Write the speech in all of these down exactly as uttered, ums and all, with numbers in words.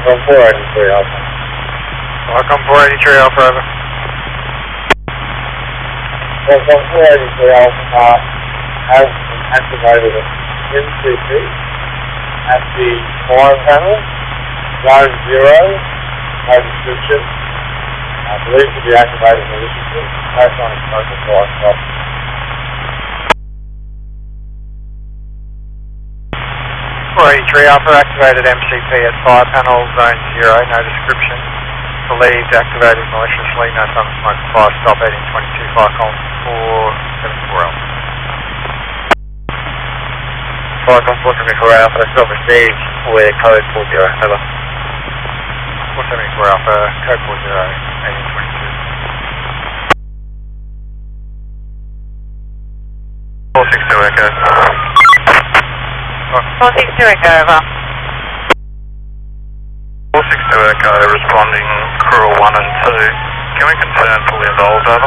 Welcome four eighty-three Alpha. Welcome four eighty-three Alpha, over. Welcome four eighty-three Alpha has been activated at M C P at the fire panel, zone zero, no description. I believe to be activated maliciously, based on a smoke and fire stop. four eighty-three Alpha activated M C P at fire panel, zone zero, no description. Believed activated maliciously, no sign of smoke and fire stop, eighteen twenty-two, fire column four seventy-four Alpha. Fire column four seventy-four Alpha, still received with code four zero, over. four seventy-four Alpha, code four zero, eighteen twenty-two. four six two Echo. four six two Echo, over. four six two Echo, responding crew one and two. Can we confirm fully involved, over?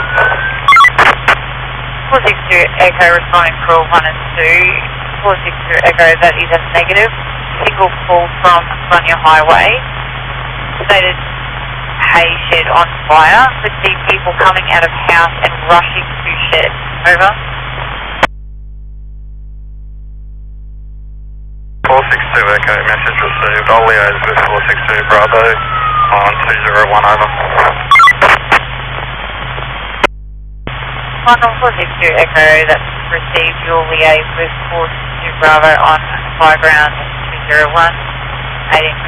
four six two Echo, responding crew one and two. four six two Echo, that is a negative. Single call from Bunya Highway. Stated hay shed on fire. Could see people coming out of house and rushing to shed. Over. four six two Echo, message received. I'll liaise with four six two Bravo on two zero one, over. Welcome four six two Echo, that's received. You'll liaise with four six two Bravo on fire ground two zero one, eighteen